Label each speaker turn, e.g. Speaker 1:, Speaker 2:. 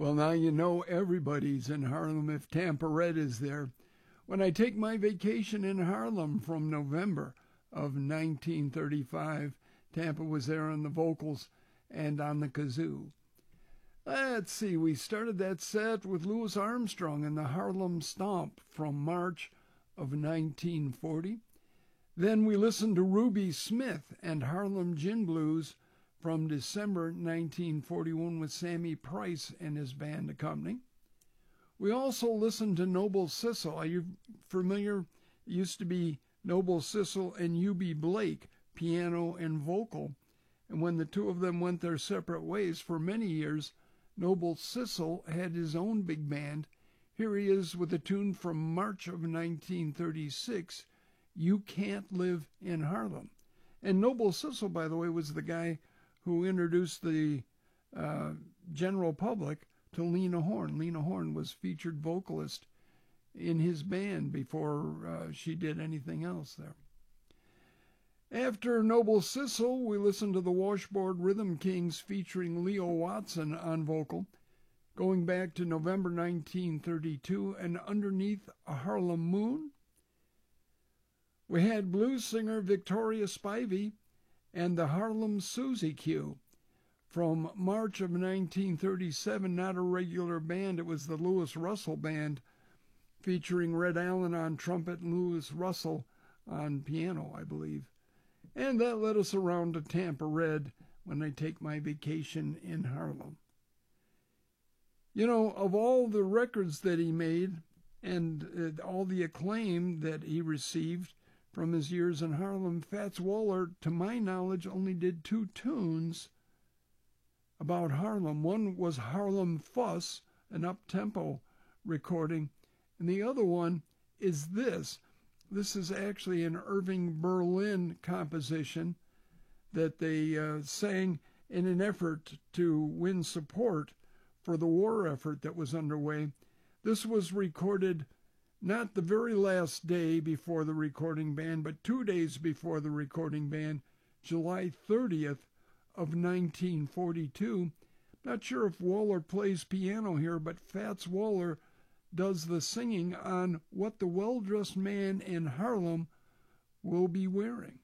Speaker 1: Well, now you know everybody's in Harlem if Tampa Red is there. When I take my vacation in Harlem from November of 1935, Tampa was there on the vocals and on the kazoo. Let's see, we started that set with Louis Armstrong and the Harlem Stomp from March of 1940. Then we listened to Ruby Smith and Harlem Gin Blues from December 1941 with Sammy Price and his band accompanying. We also listened to Noble Sissle. Are you familiar? It used to be Noble Sissle and Eubie Blake, piano and vocal. And when the two of them went their separate ways for many years, Noble Sissle had his own big band. Here he is with a tune from March of 1936, You Can't Live in Harlem. And Noble Sissle, by the way, was the guy who introduced the general public to Lena Horne. Lena Horne was featured vocalist in his band before she did anything else there. After Noble Sissle, we listened to the Washboard Rhythm Kings featuring Leo Watson on vocal, going back to November 1932, and Underneath a Harlem Moon. We had blues singer Victoria Spivey and the Harlem Susie Q. From March of 1937, not a regular band, it was the Louis Russell Band, featuring Red Allen on trumpet and Louis Russell on piano, I believe. And that led us around to Tampa Red when I take my vacation in Harlem. You know, of all the records that he made and all the acclaim that he received from his years in Harlem, Fats Waller, to my knowledge, only did 2 tunes about Harlem. One was Harlem Fuss, an up-tempo recording, and the other one is this. This is actually an Irving Berlin composition that they sang in an effort to win support for the war effort that was underway. This was recorded not the very last day before the recording ban, but 2 days before the recording ban, July 30th of 1942. Not sure if Waller plays piano here, but Fats Waller does the singing on What the Well-Dressed Man in Harlem Will Be Wearing.